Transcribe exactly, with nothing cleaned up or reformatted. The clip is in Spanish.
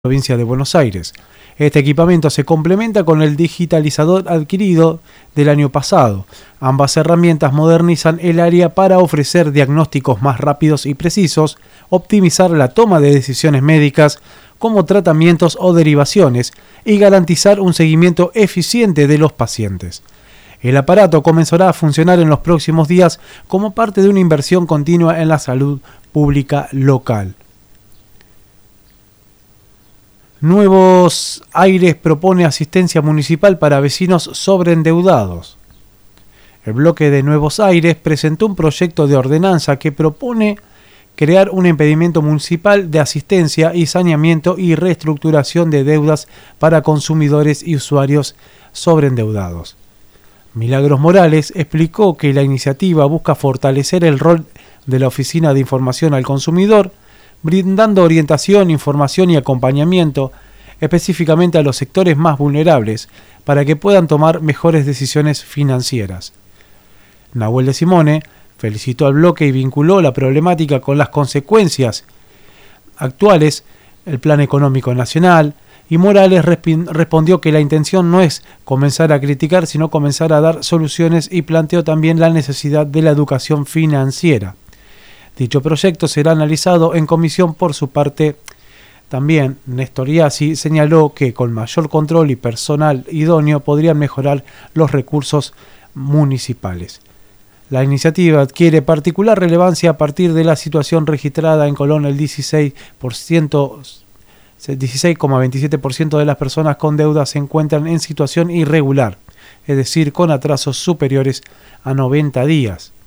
provincia de Buenos Aires. Este equipamiento se complementa con el digitalizador adquirido del año pasado. Ambas herramientas modernizan el área para ofrecer diagnósticos más rápidos y precisos, optimizar la toma de decisiones médicas como tratamientos o derivaciones y garantizar un seguimiento eficiente de los pacientes. El aparato comenzará a funcionar en los próximos días como parte de una inversión continua en la salud pública local. Nuevos Aires propone asistencia municipal para vecinos sobreendeudados. El bloque de Nuevos Aires presentó un proyecto de ordenanza que propone crear un impedimento municipal de asistencia y saneamiento y reestructuración de deudas para consumidores y usuarios sobreendeudados. Milagros Morales explicó que la iniciativa busca fortalecer el rol de la Oficina de Información al Consumidor, brindando orientación, información y acompañamiento específicamente a los sectores más vulnerables para que puedan tomar mejores decisiones financieras. Nahuel de Simone felicitó al bloque y vinculó la problemática con las consecuencias actuales, el Plan Económico Nacional, y Morales respondió que la intención no es comenzar a criticar, sino comenzar a dar soluciones, y planteó también la necesidad de la educación financiera. Dicho proyecto será analizado en comisión. Por su parte, también Néstor Iasi señaló que con mayor control y personal idóneo podrían mejorar los recursos municipales. La iniciativa adquiere particular relevancia a partir de la situación registrada en Colón. El dieciséis coma veintisiete por ciento de las personas con deuda se encuentran en situación irregular, es decir, con atrasos superiores a noventa días.